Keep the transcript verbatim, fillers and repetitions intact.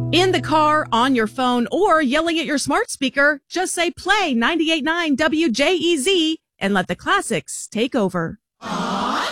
In the car, on your phone, or yelling at your smart speaker, just say play ninety-eight point nine W J E Z and let the classics take over.